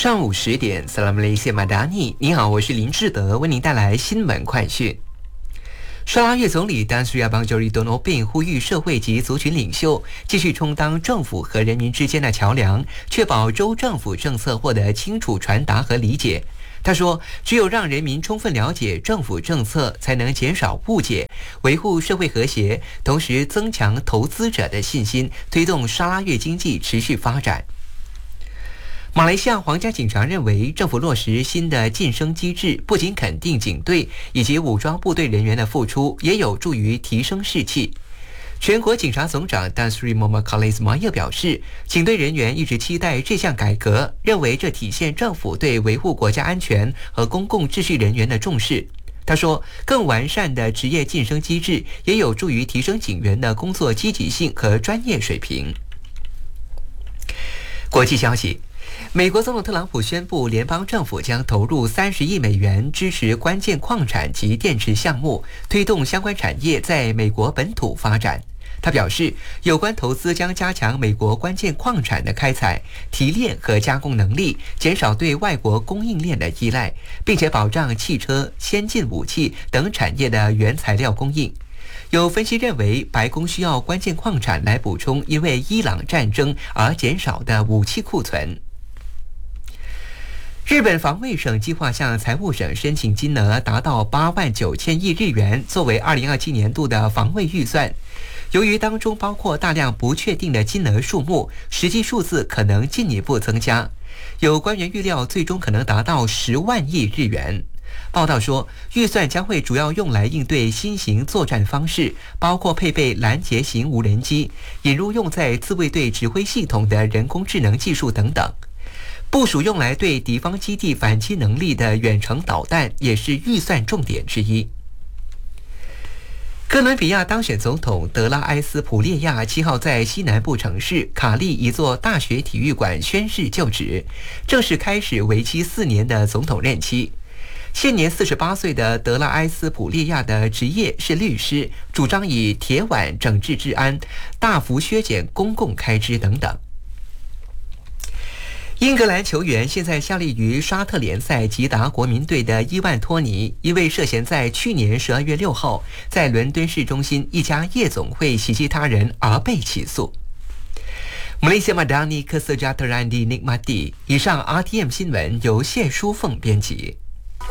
上午10点 Salam Malaysia Madani， 你好，我是林志德，为您带来新闻快讯。沙拉越总理丹斯亚邦乔里多诺并呼吁社会及族群领袖继续充当政府和人民之间的桥梁，确保州政府政策获得清楚传达和理解。他说，只有让人民充分了解政府政策，才能减少误解，维护社会和谐，同时增强投资者的信心，推动沙拉越经济持续发展。马来西亚皇家警察认为，政府落实新的晋升机制，不仅肯定警队以及武装部队人员的付出，也有助于提升士气。全国警察总长 Tan Sri Muhammad Khalid Ismail 表示，警队人员一直期待这项改革，认为这体现政府对维护国家安全和公共秩序人员的重视。他说，更完善的职业晋升机制也有助于提升警员的工作积极性和专业水平。国际消息，美国总统特朗普宣布，联邦政府将投入30亿美元支持关键矿产及电池项目，推动相关产业在美国本土发展。他表示，有关投资将加强美国关键矿产的开采、提炼和加工能力，减少对外国供应链的依赖，并且保障汽车、先进武器等产业的原材料供应。有分析认为，白宫需要关键矿产来补充因为伊朗战争而减少的武器库存。日本防卫省计划向财务省申请金额达到8万9千亿日元，作为2027年度的防卫预算。由于当中包括大量不确定的金额数目，实际数字可能进一步增加。有官员预料，最终可能达到10万亿日元。报道说，预算将会主要用来应对新型作战方式，包括配备拦截型无人机、引入用在自卫队指挥系统的人工智能技术等等。部署用来对敌方基地反击能力的远程导弹也是预算重点之一。哥伦比亚当选总统德拉埃斯普列亚7号在西南部城市卡利一座大学体育馆宣誓就职，正式开始为期4年的总统任期。现年48岁的德拉埃斯普列亚的职业是律师，主张以铁腕整治治安、大幅削减公共开支等等。英格兰球员现在效力于沙特联赛吉达国民队的伊万托尼，因为涉嫌在去年12月6号在伦敦市中心一家夜总会袭击他人而被起诉。Malaysia Madani Kesejahtera di Nikmati。以上 RTM 新闻由谢淑凤编辑。